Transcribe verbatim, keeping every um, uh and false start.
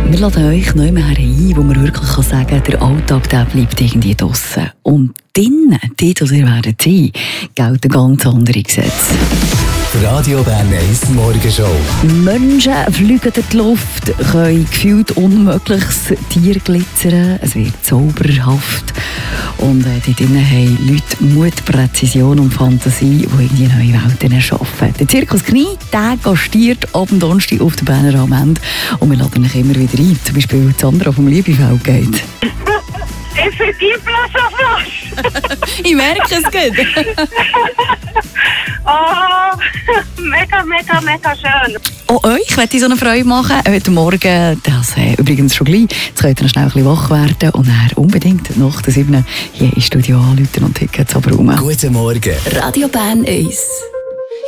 Wir laden euch neu mehr ein, wo man wirklich sagen kann, der Alltag der bleibt irgendwie draussen. Und drinnen, dort, wo ihr werdet sein, gelten ganz andere Gesetze. Radio Bern eins Morgenshow. Menschen fliegen durch die Luft, können gefühlt Unmögliches Tier glitzern, es wird zauberhaft. Und äh, dort drinnen haben Leute Mut, Präzision und Fantasie, die irgendwie neue Welten erschaffen. Der Zirkus Knie, der gastiert ab dem Donnerstag auf der Berner Amende. Und wir laden euch immer wieder ein. Zum Beispiel Sandra vom Liebefeld geht. Effektiv Flasch. Ich merke es gut. Oh, mega, mega, mega schön. Auch euch möchte ich so eine Freude machen. Heute Morgen, das äh, übrigens schon gleich. Jetzt könnt ihr noch schnell ein bisschen wach werden und dann unbedingt nach der sieben hier ins Studio anrufen und Tickets abräumen. Guten Morgen. Radio Bern eins.